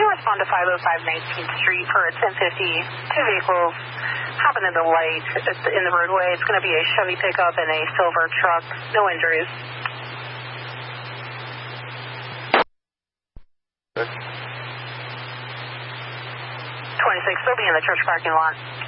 respond to 505 19th Street for a 1050. Two vehicles happened in the light in the roadway. It's going to be a Chevy pickup and a silver truck. No injuries. 26, they'll be in the church parking lot.